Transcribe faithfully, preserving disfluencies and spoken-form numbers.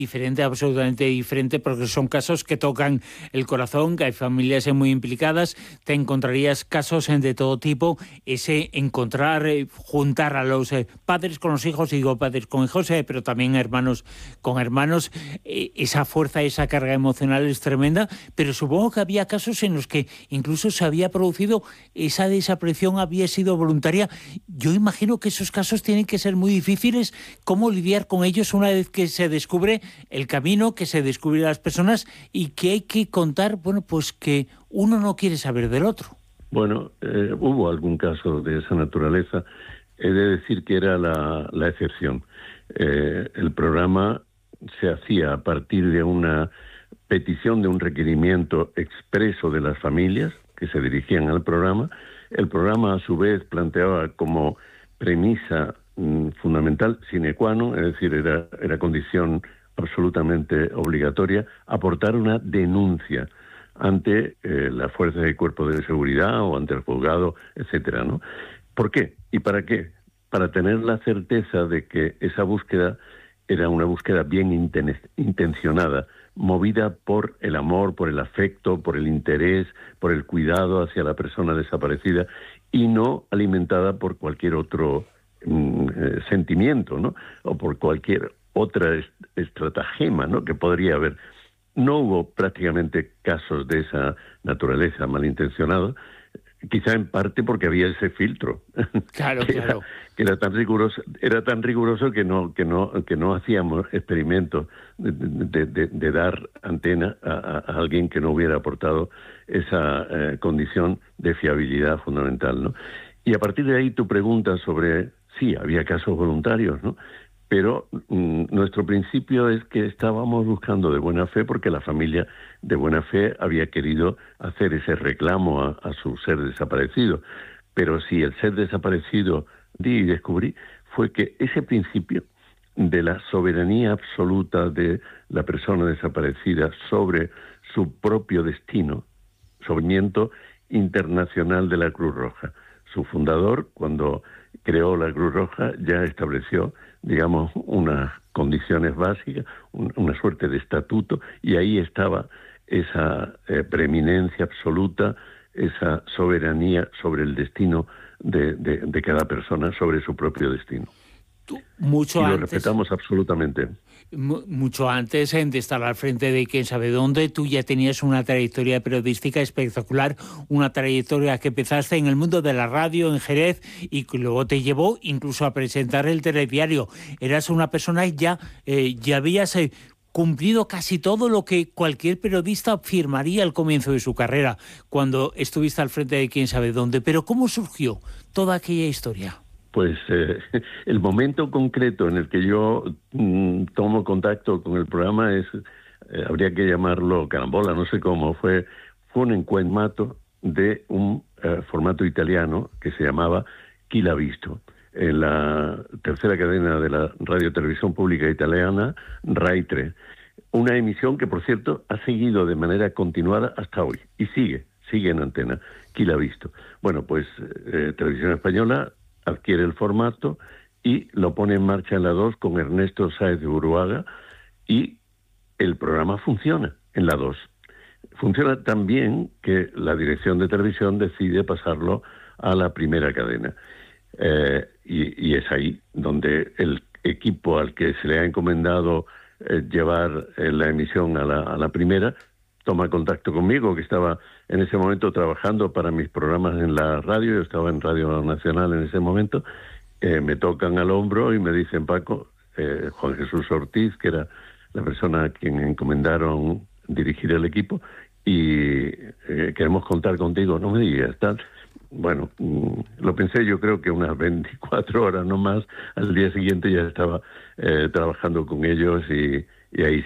diferente, absolutamente diferente, porque son casos que tocan el corazón, que hay familias muy implicadas. Te encontrarías casos de todo tipo, ese encontrar, eh, juntar a los eh, padres con los hijos, digo padres con hijos, eh, pero también hermanos con hermanos, eh, esa fuerza, esa carga emocional es tremenda, pero supongo que había casos en los que incluso se había producido esa desaparición, había sido voluntaria. Yo imagino que esos casos tienen que ser muy difíciles. ¿Cómo lidiar con ellos una vez que se descubre el camino, que se descubren las personas y que hay que contar, bueno, pues que uno no quiere saber del otro? Bueno, eh, hubo algún caso de esa naturaleza. He de decir que era la, la excepción. Eh, el programa se hacía a partir de una petición, de un requerimiento expreso de las familias que se dirigían al programa. El programa, a su vez, planteaba como premisa mmm, fundamental sine qua non, es decir, era, era condición absolutamente obligatoria, aportar una denuncia ante eh, las fuerzas y cuerpos de seguridad o ante el juzgado, etcétera, ¿no? ¿Por qué? ¿Y para qué? Para tener la certeza de que esa búsqueda era una búsqueda bien inten intencionada, movida por el amor, por el afecto, por el interés, por el cuidado hacia la persona desaparecida y no alimentada por cualquier otro mm, eh, sentimiento, ¿no? O por cualquier otra est estratagema, ¿no?, que podría haber. No hubo prácticamente casos de esa naturaleza malintencionados, quizá en parte porque había ese filtro. Claro, que claro. Era, que era tan riguroso, era tan riguroso que no, que no, que no hacíamos experimentos de, de, de, de dar antena a, a alguien que no hubiera aportado esa eh, condición de fiabilidad fundamental, ¿no? Y a partir de ahí tu pregunta sobre, sí, había casos voluntarios, ¿no? Pero mmm, nuestro principio es que estábamos buscando de buena fe porque la familia de buena fe había querido hacer ese reclamo a, a su ser desaparecido. Pero si el ser desaparecido, di y descubrí, fue que ese principio de la soberanía absoluta de la persona desaparecida sobre su propio destino, sobrimiento internacional de la Cruz Roja. Su fundador, cuando creó la Cruz Roja, ya estableció, digamos, unas condiciones básicas, un, una suerte de estatuto, y ahí estaba esa eh, preeminencia absoluta, esa soberanía sobre el destino de, de, de cada persona, sobre su propio destino. Tú, mucho y lo antes, respetamos absolutamente. Mucho antes de estar al frente de quién sabe dónde, tú ya tenías una trayectoria periodística espectacular, una trayectoria que empezaste en el mundo de la radio en Jerez y que luego te llevó incluso a presentar el telediario. Eras una persona y ya, eh, ya habías eh, cumplido casi todo lo que cualquier periodista firmaría al comienzo de su carrera, cuando estuviste al frente de quién sabe dónde. Pero ¿cómo surgió toda aquella historia? Pues eh, el momento concreto en el que yo mm, tomo contacto con el programa es, eh, habría que llamarlo carambola, no sé cómo, fue, fue un encuentro de un eh, formato italiano que se llamaba Chi l'ha visto, en la tercera cadena de la Radio Televisión Pública Italiana, Rai tres. Una emisión que, por cierto, ha seguido de manera continuada hasta hoy, y sigue, sigue en antena, Chi l'ha visto. Bueno, pues eh, Televisión Española adquiere el formato y lo pone en marcha en la dos con Ernesto Sáez de Buruaga y el programa funciona en la dos. Funciona tan bien que la dirección de televisión decide pasarlo a la primera cadena. Eh, y, y es ahí donde el equipo al que se le ha encomendado eh, llevar eh, la emisión a la, a la primera toma contacto conmigo, que estaba en ese momento trabajando para mis programas en la radio. Yo estaba en Radio Nacional en ese momento. Eh, me tocan al hombro y me dicen, Paco, eh, Juan Jesús Ortiz, que era la persona a quien encomendaron dirigir el equipo, y eh, queremos contar contigo. No me digas, tal. Bueno, mmm, lo pensé, yo creo que unas veinticuatro horas no más. Al día siguiente ya estaba eh, trabajando con ellos y, y ahí